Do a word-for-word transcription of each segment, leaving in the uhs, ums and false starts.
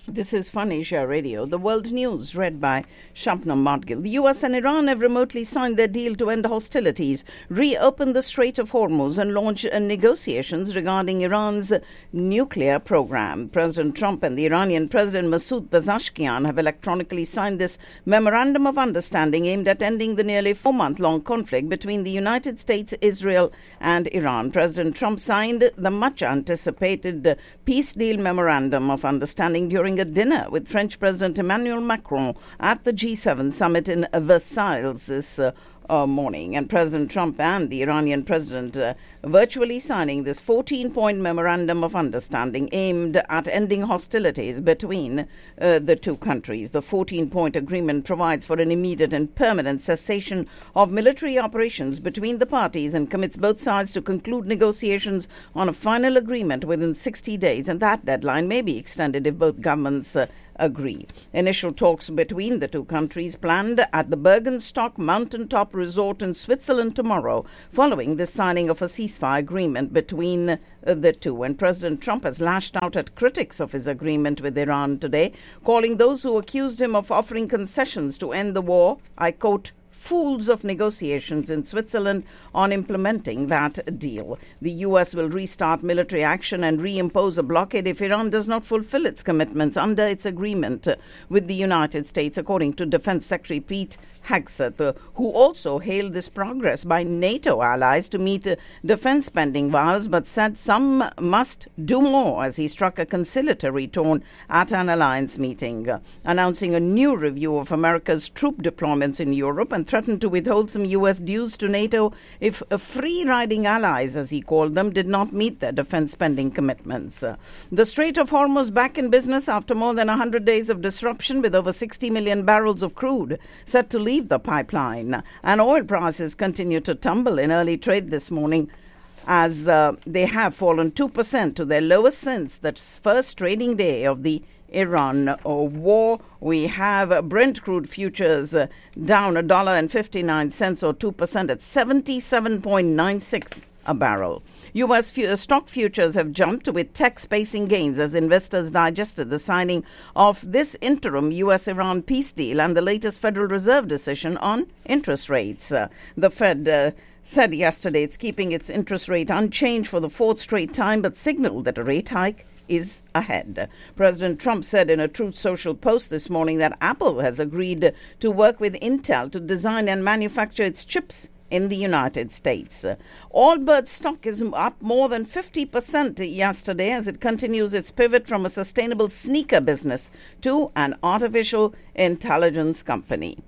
This is Fun Asia Radio. The world news read by Shabnam Madgil. The U S and Iran have remotely signed their deal to end hostilities, reopen the Strait of Hormuz and launch negotiations regarding Iran's nuclear program. President Trump and the Iranian President Masoud Pezeshkian have electronically signed this memorandum of understanding aimed at ending the nearly four-month-long conflict between the United States, Israel and Iran. President Trump signed the much-anticipated peace deal memorandum of understanding during a dinner with French President Emmanuel Macron at the G seven summit in Versailles this uh, uh, morning. And President Trump and the Iranian president uh, virtually signing this fourteen-point memorandum of understanding aimed at ending hostilities between uh, the two countries. The fourteen-point agreement provides for an immediate and permanent cessation of military operations between the parties and commits both sides to conclude negotiations on a final agreement within sixty days, and that deadline may be extended if both governments uh, agree. Initial talks between the two countries planned at the Bergenstock mountaintop resort in Switzerland tomorrow, following the signing of a ceasefire agreement between uh, the two. And President Trump has lashed out at critics of his agreement with Iran today, calling those who accused him of offering concessions to end the war, I quote, fools of negotiations in Switzerland on implementing that deal. The U S will restart military action and reimpose a blockade if Iran does not fulfill its commitments under its agreement with the United States, according to Defense Secretary Pete Hegseth, who also hailed this progress by NATO allies to meet uh, defense spending vows, but said some must do more as he struck a conciliatory tone at an alliance meeting, uh, announcing a new review of America's troop deployments in Europe and threatened to withhold some U S dues to NATO if uh, free-riding allies, as he called them, did not meet their defense spending commitments. Uh, the Strait of Hormuz back in business after more than one hundred days of disruption, with over sixty million barrels of crude set to leave the pipeline, and oil prices continue to tumble in early trade this morning as uh, they have fallen two percent to their lowest since the first trading day of the Iran war. We have Brent crude futures uh, down a dollar and fifty-nine cents or two percent at seventy-seven point nine six a barrel. U S fu- stock futures have jumped with tech spacing gains as investors digested the signing of this interim U S Iran peace deal and the latest Federal Reserve decision on interest rates. Uh, the Fed uh, said yesterday it's keeping its interest rate unchanged for the fourth straight time, but signaled that a rate hike is ahead. President Trump said in a Truth Social post this morning that Apple has agreed to work with Intel to design and manufacture its chips in the United States. Uh, Allbirds stock is up more than fifty percent yesterday as it continues its pivot from a sustainable sneaker business to an artificial intelligence company.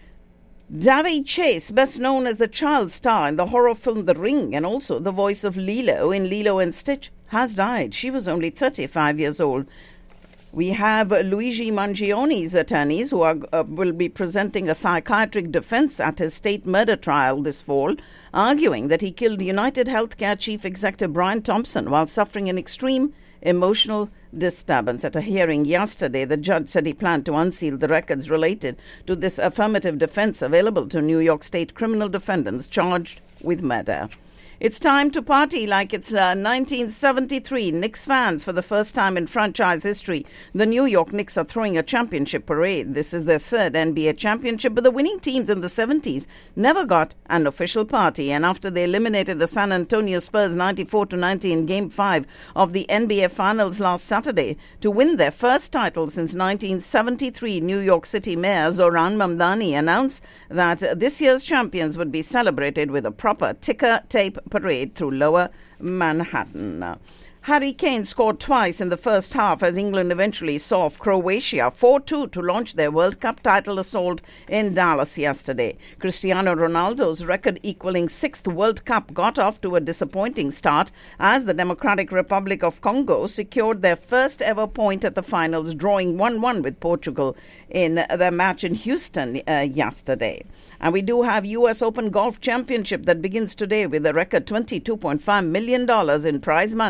Davy Chase, best known as the child star in the horror film The Ring and also the voice of Lilo in Lilo and Stitch, has died. She was only thirty-five years old. We have Luigi Mangioni's attorneys who are, uh, will be presenting a psychiatric defense at his state murder trial this fall, arguing that he killed United Healthcare Chief Executive Brian Thompson while suffering an extreme emotional disturbance. At a hearing yesterday, the judge said he planned to unseal the records related to this affirmative defense available to New York State criminal defendants charged with murder. It's time to party like it's uh, nineteen seventy-three. Knicks fans, for the first time in franchise history, the New York Knicks are throwing a championship parade. This is their third N B A championship, but the winning teams in the seventies never got an official party. And after they eliminated the San Antonio Spurs ninety-four to ninety in Game five of the N B A Finals last Saturday to win their first title since nineteen seventy-three, New York City Mayor Zohran Mamdani announced that this year's champions would be celebrated with a proper ticker tape parade through Lower Manhattan. Harry Kane scored twice in the first half as England eventually saw off Croatia four two to launch their World Cup title assault in Dallas yesterday. Cristiano Ronaldo's record-equaling sixth World Cup got off to a disappointing start as the Democratic Republic of Congo secured their first ever point at the finals, drawing one one with Portugal in their match in Houston uh, yesterday. And we do have U S Open Golf Championship that begins today with a record twenty-two point five million dollars in prize money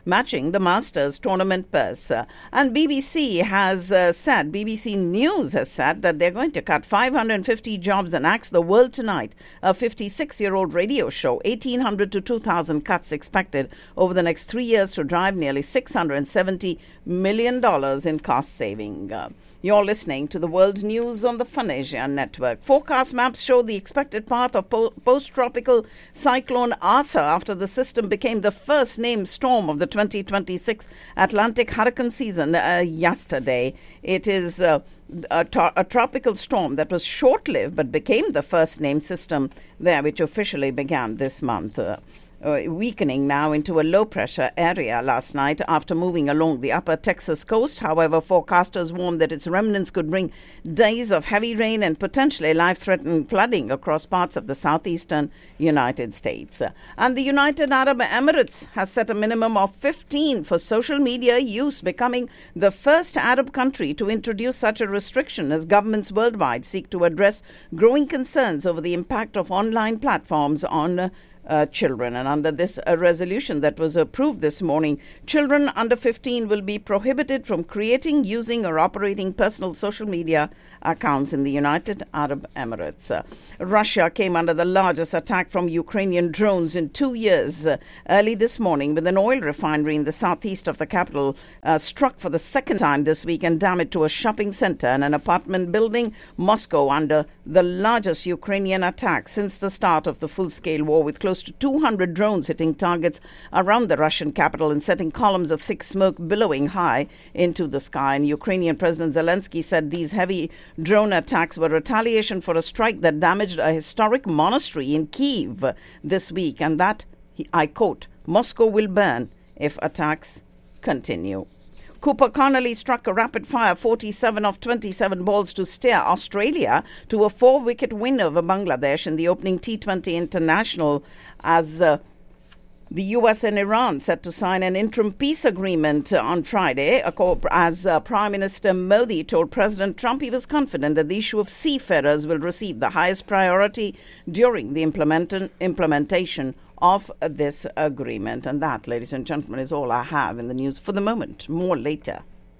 matching the Masters tournament purse. Uh, and B B C has uh, said, B B C News has said that they're going to cut five hundred fifty jobs and axe the world tonight. A fifty-six-year-old radio show, eighteen hundred to two thousand cuts expected over the next three years to drive nearly six hundred seventy million dollars in cost saving. Uh, You're listening to the World News on the Fun Asia Network. Forecast maps show the expected path of po- post-tropical cyclone Arthur after the system became the first named storm of the twenty twenty-six Atlantic hurricane season uh, yesterday. It is uh, a, to- a tropical storm that was short-lived but became the first named system there, which officially began this month. Uh, Uh, weakening now into a low-pressure area last night after moving along the upper Texas coast. However, forecasters warned that its remnants could bring days of heavy rain and potentially life-threatening flooding across parts of the southeastern United States. Uh, and the United Arab Emirates has set a minimum of fifteen for social media use, becoming the first Arab country to introduce such a restriction as governments worldwide seek to address growing concerns over the impact of online platforms on uh, Uh, children. And under this uh, resolution that was approved this morning, children under fifteen will be prohibited from creating, using or operating personal social media accounts in the United Arab Emirates. Uh, Russia came under the largest attack from Ukrainian drones in two years uh, early this morning, with an oil refinery in the southeast of the capital uh, struck for the second time this week and damage to a shopping center and an apartment building. Moscow under the largest Ukrainian attack since the start of the full-scale war, with close to two hundred drones hitting targets around the Russian capital and setting columns of thick smoke billowing high into the sky. And Ukrainian President Zelensky said these heavy drone attacks were retaliation for a strike that damaged a historic monastery in Kyiv this week, and that, I quote, Moscow will burn if attacks continue. Cooper Connolly struck a rapid-fire forty-seven of twenty-seven balls to steer Australia to a four-wicket win over Bangladesh in the opening T twenty International, as uh, the U S and Iran set to sign an interim peace agreement uh, on Friday. As uh, Prime Minister Modi told President Trump he was confident that the issue of seafarers will receive the highest priority during the implement- implementation of this agreement. And that, ladies and gentlemen, is all I have in the news for the moment. More later.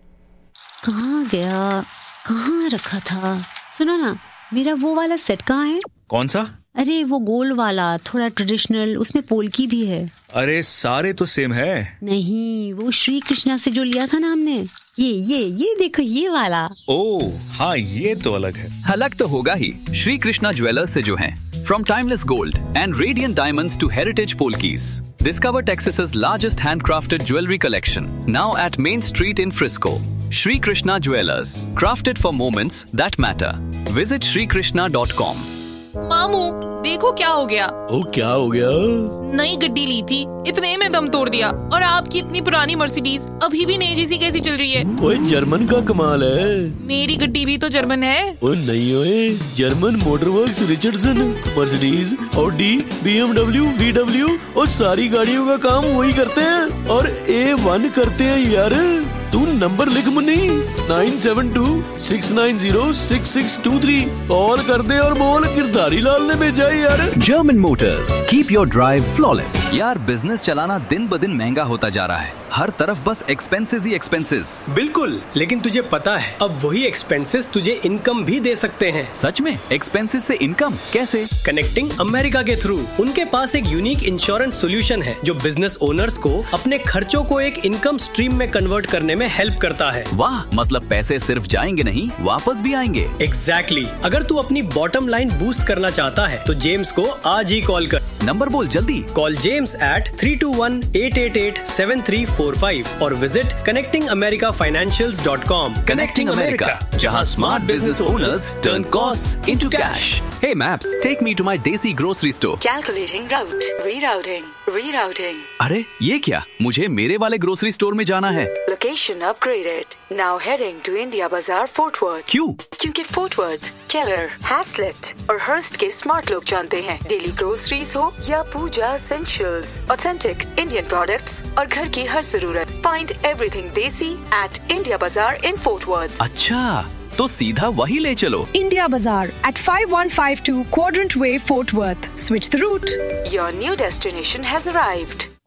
कहाँ गया? कहाँ रखा था? सुनो ना, मेरा वो वाला सेट कहाँ है? कौन सा? अरे वो गोल वाला, थोड़ा ट्रेडिशनल, उसमें पोल्की भी है। अरे सारे तो सेम है। नहीं, वो श्री कृष्णा से जो लिया था ना हमने, ये ये ये देखो ये वाला। ओह हाँ, ये तो अलग है। अलग तो होगा ही, श्री कृष्णा ज्वेलर्स से जो हैं। From timeless gold and radiant diamonds to heritage polkis, discover Texas's largest handcrafted jewelry collection, now at Main Street in Frisco. Shri Krishna Jewelers, crafted for moments that matter. Visit shri krishna dot com. मामू देखो क्या हो गया। ओ क्या हो गया? नई गड्डी ली थी, इतने में दम तोड़ दिया, और आपकी इतनी पुरानी मर्सिडीज अभी भी नई जैसी कैसी चल रही है? ओए जर्मन का कमाल है। मेरी गड्डी भी तो जर्मन है। ओ नहीं ओए, German मोटरवर्क्स Richardson, Mercedes, Audi, BMW, VW और सारी गाड़ियों का काम वही करते हैं और ए वन करते हैं यार। तू नंबर लिख Munni, nine seven to six nine zero six six to three. Call कर दे और बोल गिरधारी लाल ने भेजा है यार। German Motors, keep your drive flawless. यार बिजनेस चलाना दिन ब दिन महंगा होता जा रहा है, हर तरफ बस एक्सपेंसेस ही एक्सपेंसेस। बिल्कुल, लेकिन तुझे पता है अब वही एक्सपेंसेस तुझे इनकम भी दे सकते हैं। सच में? एक्सपेंसेस से इनकम कैसे? कनेक्टिंग अमेरिका के थ्रू। उनके पास एक यूनिक इंश्योरेंस सोल्यूशन है जो बिजनेस ओनर्स को अपने खर्चों को एक इनकम स्ट्रीम में कन्वर्ट करने में हेल्प करता है। वाह, मतलब पैसे सिर्फ जाएंगे नहीं, वापस भी आएंगे। Exactly exactly. अगर तू अपनी बॉटम लाइन बूस्ट करना चाहता है तो जेम्स को आज ही कॉल कर। नंबर बोल जल्दी। Call James eight three to one eight eight eight seven three four five और visit connecting America financials dot com. Connecting America, जहां smart business owners turn costs into cash. Hey Maps, take me to my Desi grocery store. Calculating route, rerouting, rerouting. अरे ये क्या? मुझे मेरे वाले grocery store में जाना है। Location upgraded. Now heading to India Bazaar, Fort Worth. क्यों? क्योंकि Fort Worth, Keller, Haslett और Hearst के स्मार्ट लोग जानते हैं डेली ग्रोसरीज हो या पूजा essentials, authentic Indian products और घर की हर जरूरत। Find everything Desi at India Bazaar in Fort Worth. अच्छा, तो सीधा वही ले चलो। India Bazaar at five one five two Quadrant Way, Fort Worth. Switch the route. Your new destination has arrived.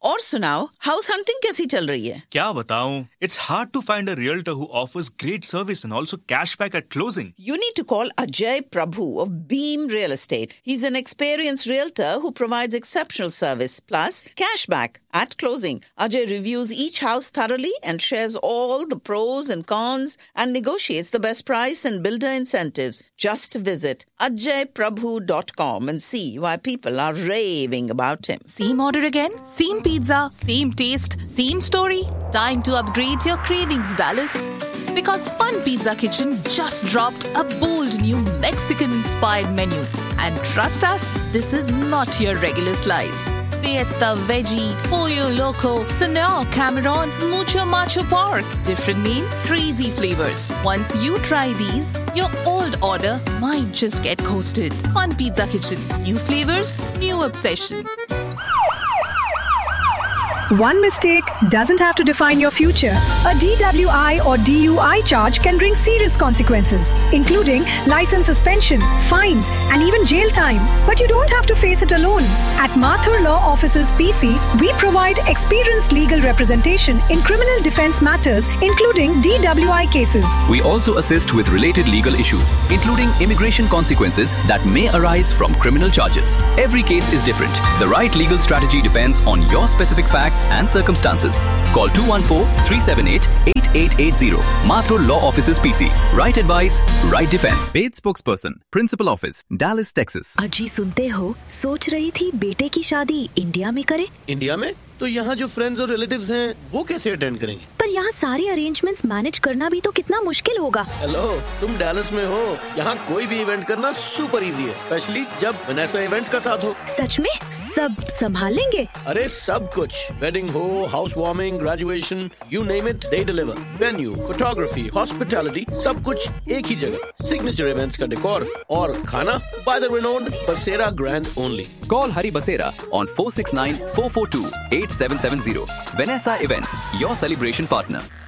और सुनाओ, हाउस हंटिंग कैसी चल रही है? क्या बताऊं? It's hard to find a realtor who offers great service and also cashback at closing. You need to call Ajay Prabhu of Beam Real Estate. He's an experienced realtor who provides exceptional service plus cashback at closing. Ajay reviews each house thoroughly and shares all the pros and cons and negotiates the best price and builder incentives. Just visit ajay prabhu dot com and see why people are raving about him. Same order again? Same pizza? Same taste? Same story? Time to upgrade your cravings, Dallas. Because Fun Pizza Kitchen just dropped a bold new Mexican-inspired menu. And trust us, this is not your regular slice. Fiesta Veggie, Pollo Loco, Senor Cameron, Mucho Macho Pork. Different names, crazy flavors. Once you try these, your old order might just get coasted. Fun Pizza Kitchen. New flavors, new obsession. One mistake doesn't have to define your future. A D W I or D U I charge can bring serious consequences, including license suspension, fines, and even jail time. But you don't have to face it alone. At Mathur Law Offices P C, we provide experienced legal representation in criminal defense matters, including D W I cases. We also assist with related legal issues, including immigration consequences that may arise from criminal charges. Every case is different. The right legal strategy depends on your specific facts and circumstances. Call two one four, three seven eight, eight eight eight zero. Mathur Law Offices P C. Right advice, right defense. Paid spokesperson, Principal Office, Dallas, Texas. अजी सुनते हो, सोच रही थी बेटे की शादी India में करे। इंडिया में? तो यहाँ जो फ्रेंड्स और रिलेटिव्स हैं, वो कैसे अटेंड करेंगे? पर यहाँ सारे अरेंजमेंट्स मैनेज करना भी तो कितना मुश्किल होगा। हेलो, तुम डैलस में हो, यहाँ कोई भी इवेंट करना सुपर इजी है, स्पेशली जब वनेसा इवेंट्स का साथ हो। सच में? सब संभाल लेंगे? अरे सब कुछ, वेडिंग हो, house warming, graduation, you name it, they deliver. Venue, photography, hospitality, सब कुछ एक ही जगह। सिग्नेचर इवेंट्स का डेकोर और खाना बाय द रिनोन्ड बसेरा grand only. Call Hari Basera on four six nine, four four two, eight seven seven zero. Vanessa Events, your celebration partner.